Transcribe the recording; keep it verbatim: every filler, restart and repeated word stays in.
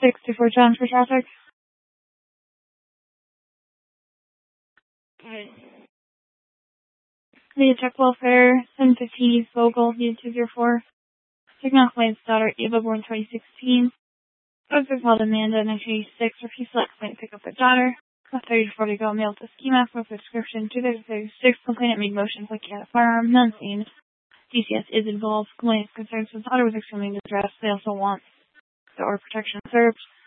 sixty-four John for traffic. Alright. The check welfare, seven fifteen East Vogel, view two zero four. Taking off Wayne's daughter, Eva, born twenty sixteen. Officer called Amanda, nineteen eighty-six, refused to let complainant pick up their daughter. A thirty to forty go mailed to schema for prescription. two thirty-six, complainant made motions like he had a firearm, none seen. D C S is involved. Complainant's concerns his daughter was extremely distressed. They also want the order protection served.